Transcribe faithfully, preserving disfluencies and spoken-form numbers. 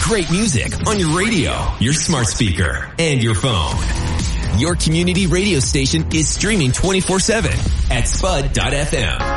great music on your radio, your smart speaker, and your phone. Your community radio station is streaming twenty-four seven at spud dot f m.